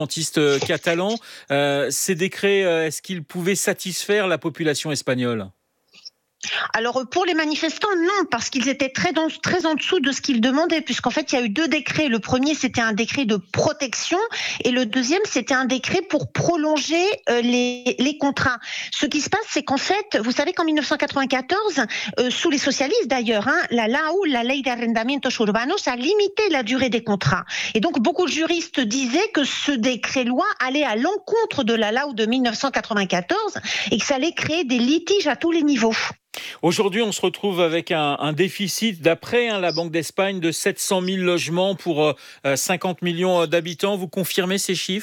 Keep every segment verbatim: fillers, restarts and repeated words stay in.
indépendantistes catalans. Euh, ces décrets, euh, est-ce qu'ils pouvaient satisfaire la population espagnole ? Alors pour les manifestants, non, parce qu'ils étaient très, dans, très en dessous de ce qu'ils demandaient, puisqu'en fait il y a eu deux décrets. Le premier c'était un décret de protection et le deuxième c'était un décret pour prolonger euh, les, les contrats. Ce qui se passe, c'est qu'en fait, vous savez qu'en dix-neuf cent quatre-vingt-quatorze, euh, sous les socialistes d'ailleurs, hein, la L A U, la Ley de Arrendamientos Urbanos, a limité la durée des contrats. Et donc beaucoup de juristes disaient que ce décret-loi allait à l'encontre de la L A U de dix-neuf cent quatre-vingt-quatorze et que ça allait créer des litiges à tous les niveaux. Aujourd'hui, on se retrouve avec un, un déficit, d'après hein, la Banque d'Espagne, de sept cent mille logements pour euh, cinquante millions d'habitants. Vous confirmez ces chiffres ?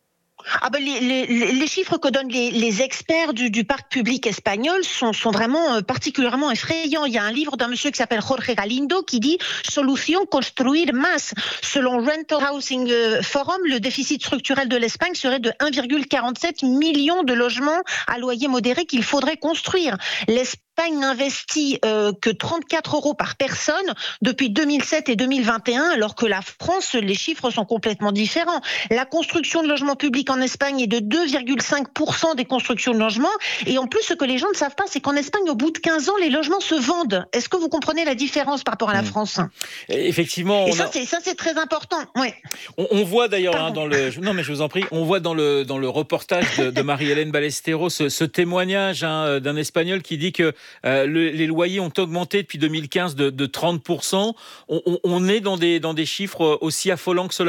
Ah ben les, les, les chiffres que donnent les, les experts du, du parc public espagnol sont, sont vraiment euh, particulièrement effrayants. Il y a un livre d'un monsieur qui s'appelle Jorge Galindo qui dit « Solution, construire más ». Selon Rental Housing Forum, le déficit structurel de l'Espagne serait de un virgule quarante-sept million de logements à loyer modéré qu'il faudrait construire. L'Espagne L'Espagne n'investit euh, que trente-quatre euros par personne depuis deux mille sept et deux mille vingt et un, alors que la France, les chiffres sont complètement différents. La construction de logements publics en Espagne est de deux virgule cinq pour cent des constructions de logements. Et en plus, ce que les gens ne savent pas, c'est qu'en Espagne, au bout de quinze ans, les logements se vendent. Est-ce que vous comprenez la différence par rapport à la France ? Effectivement. Et ça, a... c'est, ça, c'est très important. Ouais. On, on voit d'ailleurs hein, dans le. Non, mais je vous en prie. On voit dans le dans le reportage de, de Marie-Hélène Ballesteros ce, ce témoignage hein, d'un Espagnol qui dit que Euh, le, les loyers ont augmenté depuis deux mille quinze de, de trente pour cent. On, on, on est dans des, dans des chiffres aussi affolants que cela ?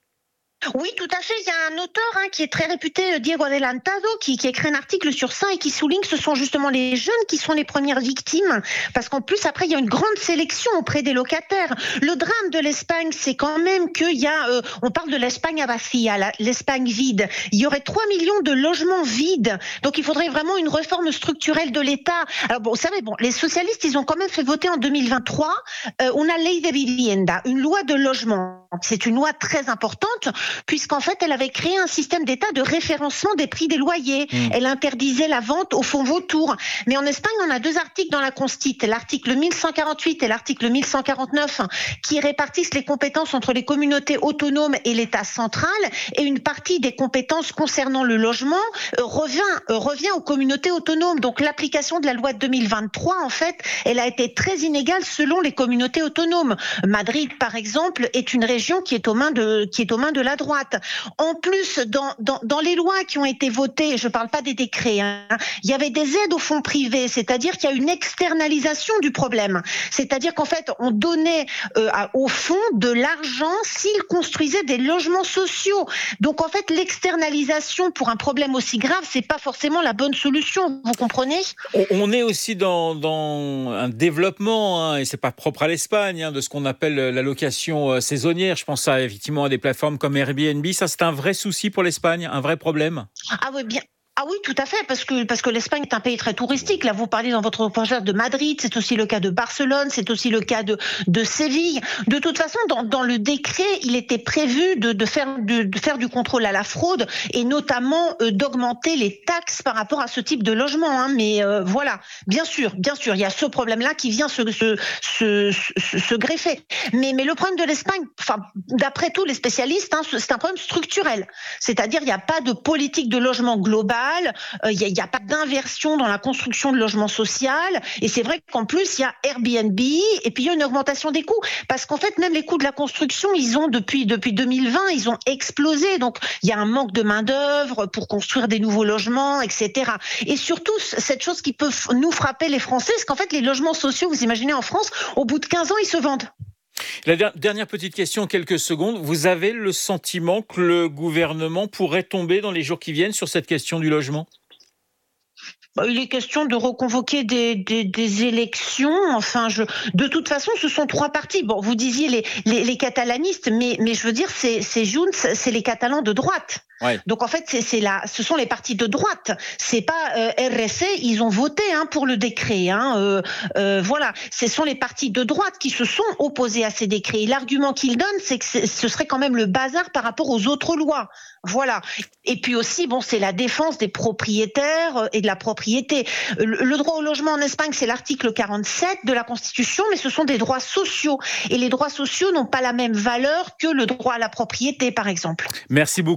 Oui, tout à fait. Il y a un auteur hein, qui est très réputé, Diego Adelantado, qui, qui écrit un article sur ça et qui souligne que ce sont justement les jeunes qui sont les premières victimes. Parce qu'en plus, après, il y a une grande sélection auprès des locataires. Le drame de l'Espagne, c'est quand même qu'il y a... Euh, on parle de l'Espagne vacía, la, l'Espagne vide. Il y aurait trois millions de logements vides. Donc, il faudrait vraiment une réforme structurelle de l'État. Alors, bon, vous savez, bon, les socialistes, ils ont quand même fait voter en deux mille vingt-trois euh, una ley de vivienda, une loi de logement. C'est une loi très importante puisqu'en fait, elle avait créé un système d'État de référencement des prix des loyers. Mmh. Elle interdisait la vente au fonds vautour. Mais en Espagne, on a deux articles dans la Constitution, l'article mille cent quarante-huit et l'article mille cent quarante-neuf, qui répartissent les compétences entre les communautés autonomes et l'État central. Et une partie des compétences concernant le logement euh, revient, euh, revient aux communautés autonomes. Donc l'application de la loi de deux mille vingt-trois, en fait, elle a été très inégale selon les communautés autonomes. Madrid, par exemple, est une région qui est aux mains de, qui est aux mains de la droite. En plus, dans, dans, dans les lois qui ont été votées, je ne parle pas des décrets, hein, il y avait des aides aux fonds privés, c'est-à-dire qu'il y a une externalisation du problème. C'est-à-dire qu'en fait, on donnait euh, au fonds de l'argent s'ils construisaient des logements sociaux. Donc en fait, l'externalisation pour un problème aussi grave, c'est pas forcément la bonne solution. Vous comprenez ? On, on est aussi dans, dans un développement, hein, et c'est pas propre à l'Espagne, hein, de ce qu'on appelle la location saisonnière. Je pense à, effectivement à des plateformes comme Airbnb. Ça, c'est un vrai souci pour l'Espagne, un vrai problème ? Ah oui, bien. Ah oui, tout à fait, parce que, parce que l'Espagne est un pays très touristique. Là, vous parlez dans votre reportage de Madrid, c'est aussi le cas de Barcelone, c'est aussi le cas de, de Séville. De toute façon, dans, dans le décret, il était prévu de, de, faire, de, de faire du contrôle à la fraude et notamment euh, d'augmenter les taxes par rapport à ce type de logement. Hein. Mais euh, voilà, bien sûr, bien sûr, il y a ce problème-là qui vient se, se, se, se, se greffer. Mais, mais le problème de l'Espagne, enfin, d'après tous les spécialistes, hein, c'est un problème structurel. C'est-à-dire, il n'y a pas de politique de logement globale. Il n'y a, a pas d'inversion dans la construction de logements sociaux et c'est vrai qu'en plus il y a Airbnb et puis il y a une augmentation des coûts parce qu'en fait même les coûts de la construction ils ont depuis, depuis deux mille vingt ils ont explosé, donc il y a un manque de main d'œuvre pour construire des nouveaux logements, et cetera. Et surtout cette chose qui peut nous frapper les Français, c'est qu'en fait les logements sociaux, vous imaginez en France, au bout de quinze ans ils se vendent. La dernière petite question, quelques secondes. Vous avez le sentiment que le gouvernement pourrait tomber dans les jours qui viennent sur cette question du logement ? Il est question de reconvoquer des, des, des élections. Enfin, je, de toute façon, ce sont trois partis. Bon, vous disiez les, les, les catalanistes, mais, mais je veux dire, c'est, c'est Junts, c'est les Catalans de droite. Ouais. Donc en fait, c'est, c'est la, ce sont les partis de droite. C'est pas euh, R S C. Ils ont voté hein, pour le décret. Hein, euh, euh, voilà, ce sont les partis de droite qui se sont opposés à ces décrets. Et l'argument qu'ils donnent, c'est que c'est, ce serait quand même le bazar par rapport aux autres lois. Voilà. Et puis aussi, bon, c'est la défense des propriétaires et de la propriété. Le, le droit au logement en Espagne, c'est l'article quarante-sept de la Constitution, mais ce sont des droits sociaux. Et les droits sociaux n'ont pas la même valeur que le droit à la propriété, par exemple. Merci beaucoup.